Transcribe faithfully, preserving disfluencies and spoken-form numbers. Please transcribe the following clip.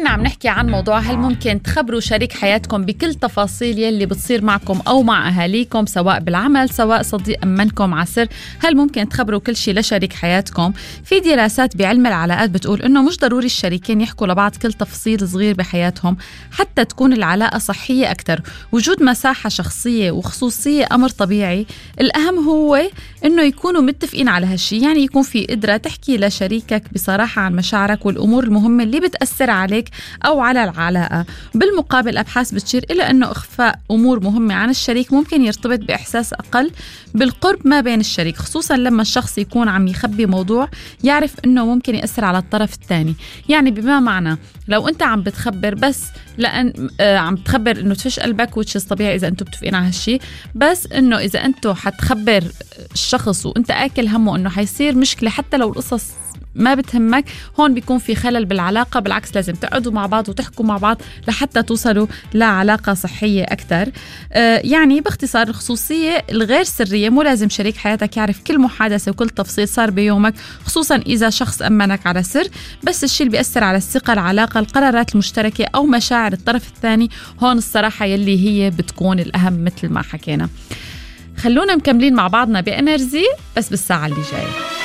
كنا عم نحكي عن موضوع هل ممكن تخبروا شريك حياتكم بكل تفاصيل يلي بتصير معكم أو مع أهاليكم، سواء بالعمل سواء صديق أمنكم على سر. هل ممكن تخبروا كل شيء لشريك حياتكم؟ في دراسات بعلم العلاقات بتقول إنه مش ضروري الشريكين يحكوا لبعض كل تفصيل صغير بحياتهم حتى تكون العلاقة صحية أكتر. وجود مساحة شخصية وخصوصية أمر طبيعي، الأهم هو إنه يكونوا متفقين على هالشي، يعني يكون في قدرة تحكي لشريكك بصراحة عن مشاعرك والأمور المهمة اللي بتأثر عليك أو على العلاقة. بالمقابل أبحاث بتشير إلى أنه إخفاء أمور مهمة عن الشريك ممكن يرتبط بإحساس أقل بالقرب ما بين الشريك، خصوصا لما الشخص يكون عم يخبي موضوع يعرف أنه ممكن يأثر على الطرف الثاني. يعني بما معنى لو أنت عم بتخبر بس لأن آه عم تخبر أنه تفش قلبك، وتش طبيعي إذا أنتوا بتفقين على هالشي، بس أنه إذا أنتوا حتخبر الشخص وأنت آكل همه أنه حيصير مشكلة حتى لو القصص ما بتهمك، هون بيكون في خلل بالعلاقة. بالعكس لازم تقعدوا مع بعض وتحكوا مع بعض لحتى توصلوا لعلاقة صحية أكتر. آه يعني باختصار الخصوصية الغير سرية، مو لازم شريك حياتك يعرف كل محادثة وكل تفصيل صار بيومك، خصوصا إذا شخص أمنك على سر. بس الشيء اللي بيأثر على الثقة، العلاقة، القرارات المشتركة أو مشاعر الطرف الثاني، هون الصراحة يلي هي بتكون الأهم مثل ما حكينا. خلونا مكملين مع بعضنا بإنرجي بس بالساعة اللي جاية.